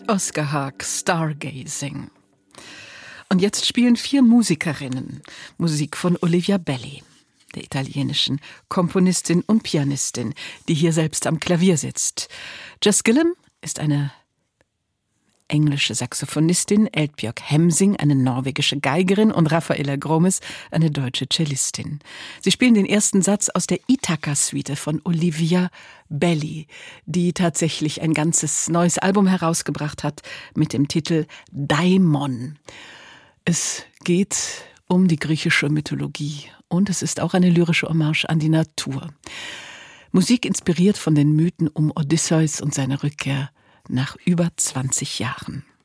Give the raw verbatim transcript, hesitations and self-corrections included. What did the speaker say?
Oskar Haag, Stargazing. Und jetzt spielen vier Musikerinnen Musik von Olivia Belli, der italienischen Komponistin und Pianistin, die hier selbst am Klavier sitzt. Jess Gillam ist eine englische Saxophonistin, Eldbjørg Hemsing, eine norwegische Geigerin und Rafaela Gromes, eine deutsche Cellistin. Sie spielen den ersten Satz aus der Ithaka-Suite von Olivia Belli, die tatsächlich ein ganzes neues Album herausgebracht hat mit dem Titel Daimon. Es geht um die griechische Mythologie und es ist auch eine lyrische Hommage an die Natur. Musik inspiriert von den Mythen um Odysseus und seine Rückkehr nach über zwanzig Jahren.